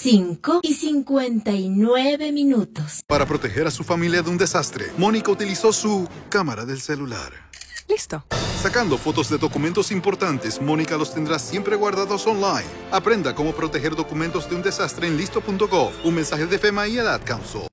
5:59. Para proteger a su familia de un desastre, Mónica utilizó su cámara del celular. Listo. Sacando fotos de documentos importantes, Mónica los tendrá siempre guardados online. Aprenda cómo proteger documentos de un desastre en listo.gov. Un mensaje de FEMA y el Ad Council.